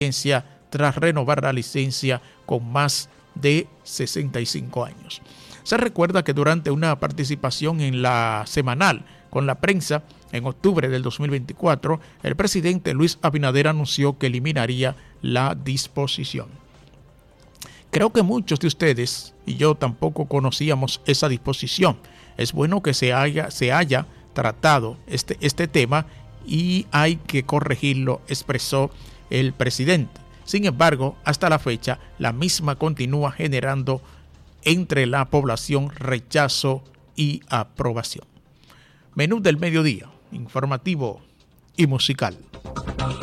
tras renovar la licencia con más de 65 años. Se recuerda que durante una participación en la semanal con la prensa en octubre del 2024, el presidente Luis Abinader anunció que eliminaría la disposición. Creo que muchos de ustedes y yo tampoco conocíamos esa disposición. Es bueno que se haya tratado este tema y hay que corregirlo, expresó el presidente. Sin embargo, hasta la fecha, la misma continúa generando entre la población rechazo y aprobación. Menú del mediodía, informativo y musical.